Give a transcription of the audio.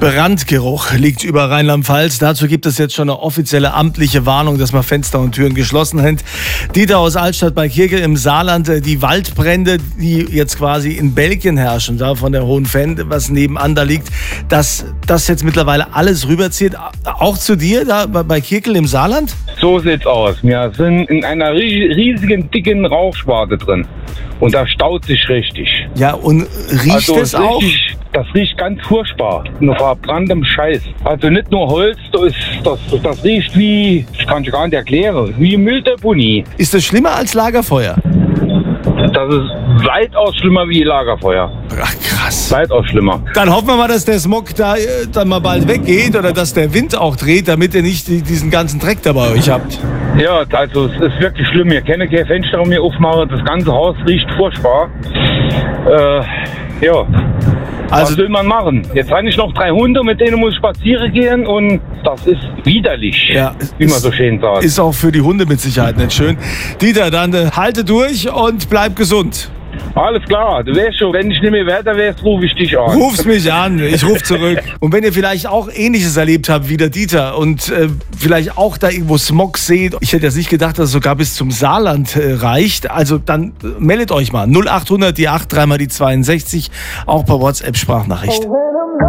Brandgeruch liegt über Rheinland-Pfalz. Dazu gibt es jetzt schon eine offizielle amtliche Warnung, dass man Fenster und Türen geschlossen hält. Dieter aus Altstadt bei Kirkel im Saarland, die Waldbrände, die jetzt quasi in Belgien herrschen, da von der Hohen Venn, was nebenan da liegt, dass das jetzt mittlerweile alles rüberzieht, auch zu dir da bei Kirkel im Saarland? So sieht's aus. Wir sind in einer riesigen, dicken Rauchschwarte drin. Und da staut sich richtig. Ja, und riecht es auch? Das riecht ganz furchtbar. Nach verbranntem Scheiß. Also nicht nur Holz, das riecht wie, ich kann es gar nicht erklären, wie Mülldeponie. Ist das schlimmer als Lagerfeuer? Das ist weitaus schlimmer wie Lagerfeuer. Ach, krass. Weitaus schlimmer. Dann hoffen wir mal, dass der Smog da dann mal bald weggeht oder dass der Wind auch dreht, damit ihr nicht diesen ganzen Dreck da bei euch habt. Ja, also es ist wirklich schlimm. Wir können kein Fenster mehr aufmachen. Das ganze Haus riecht furchtbar. Ja. Also, was will man machen? Jetzt habe ich noch 3 Hunde, mit denen muss ich spazieren gehen und das ist widerlich, ja, wie man so schön sagt. Ist auch für die Hunde mit Sicherheit nicht schön. Dieter, dann halte durch und bleib gesund. Alles klar, du weißt schon, wenn ich nicht mehr weiter weiß, rufe ich dich an. Ruf's mich an, ich rufe zurück. Und wenn ihr vielleicht auch Ähnliches erlebt habt wie der Dieter und vielleicht auch da irgendwo Smog seht, ich hätte jetzt nicht gedacht, dass es sogar bis zum Saarland reicht, also dann meldet euch mal. 0800 die 8 3 mal die 62, auch per WhatsApp Sprachnachricht.